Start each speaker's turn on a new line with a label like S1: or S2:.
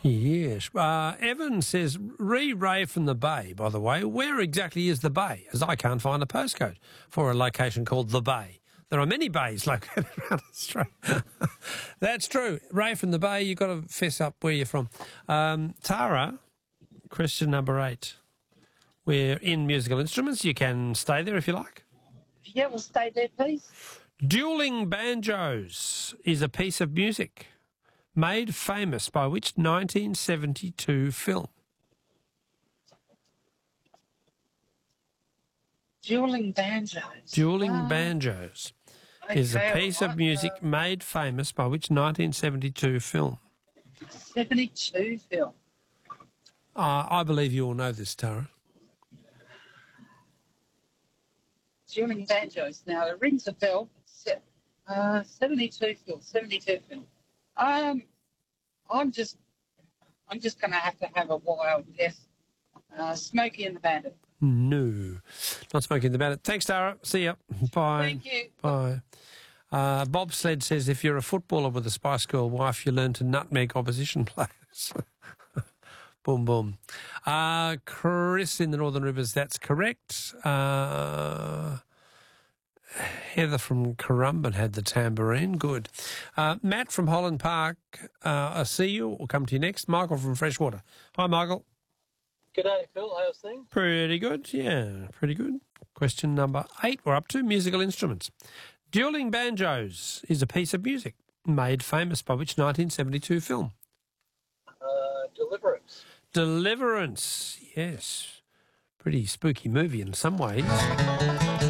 S1: Yes. Evan says, Ray from the Bay, by the way. Where exactly is the Bay? As I can't find a postcode for a location called the Bay. There are many bays located around Australia. That's true. Ray from the Bay, you've got to fess up where you're from. Tara, question number 8. We're in musical instruments. You can stay there if you like.
S2: Yeah, we'll stay there, please.
S1: Dueling Banjos is a piece of music made famous by which 1972 film?
S2: Dueling Banjos.
S1: Dueling Banjos is a piece of music made famous by which 1972 film?
S2: 72 film.
S1: I believe you all know this, Tara.
S2: Dueling Banjos. Now, it rings a bell. 72 film. 72 film. I'm just going to have a wild guess. Smokey and the Bandit.
S1: No, not Smokey and the Bandit. Thanks, Tara. See ya. Bye.
S2: Thank you.
S1: Bye. Bobsled says, if you're a footballer with a Spice Girl wife, you learn to nutmeg opposition players. Boom, boom. Chris in the Northern Rivers, that's correct. Heather from Currumbin had the tambourine. Good. Matt from Holland Park, I see you. We'll come to you next. Michael from Freshwater. Hi, Michael.
S3: G'day, Phil. How's things?
S1: Pretty good, yeah, pretty good. Question number 8, we're up to musical instruments. Dueling Banjos is a piece of music made famous by which 1972 film?
S3: Deliverance.
S1: Deliverance, yes. Pretty spooky movie in some ways.